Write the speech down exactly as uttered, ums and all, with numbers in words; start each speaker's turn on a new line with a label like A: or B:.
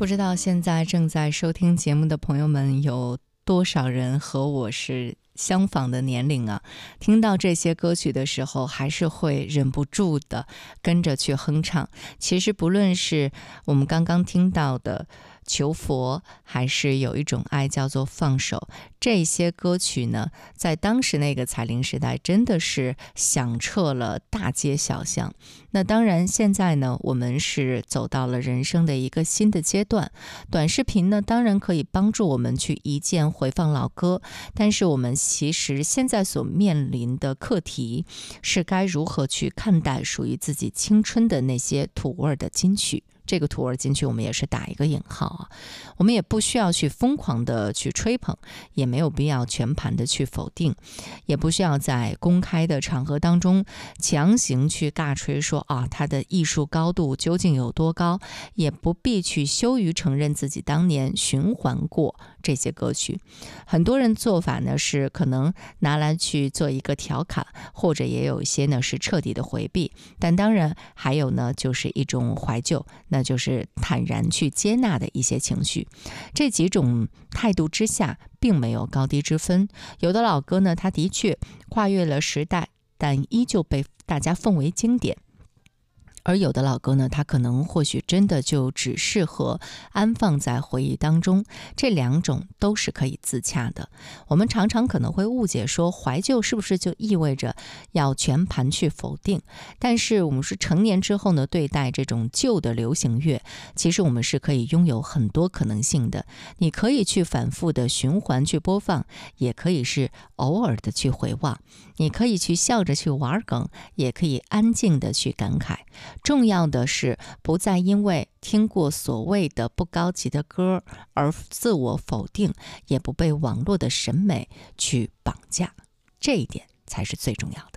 A: 不知道现在正在收听节目的朋友们有多少人和我是相仿的年龄啊？听到这些歌曲的时候，还是会忍不住的跟着去哼唱。其实不论是我们刚刚听到的求佛，还是有一种爱叫做放手，这些歌曲呢，在当时那个彩铃时代真的是响彻了大街小巷。那当然现在呢，我们是走到了人生的一个新的阶段，短视频呢当然可以帮助我们去一键回放老歌，但是我们其实现在所面临的课题是该如何去看待属于自己青春的那些土味的金曲。这个土味金曲我们也是打一个引号啊，我们也不需要去疯狂的去吹捧，也没有必要全盘的去否定，也不需要在公开的场合当中强行去尬吹说啊，它的艺术高度究竟有多高，也不必去羞于承认自己当年循环过这些歌曲。很多人做法呢是可能拿来去做一个调侃，或者也有一些呢是彻底的回避，但当然还有呢就是一种怀旧，那就是坦然去接纳的一些情绪。这几种态度之下并没有高低之分，有的老歌呢它的确跨越了时代，但依旧被大家奉为经典，而有的老歌呢，它可能或许真的就只适合安放在回忆当中，这两种都是可以自洽的。我们常常可能会误解说，怀旧是不是就意味着要全盘去否定？但是我们是成年之后呢，对待这种旧的流行乐，其实我们是可以拥有很多可能性的。你可以去反复的循环去播放，也可以是偶尔的去回望，你可以去笑着去玩梗，也可以安静的去感慨。重要的是不再因为听过所谓的不高级的歌而自我否定，也不被网络的审美去绑架，这一点才是最重要的。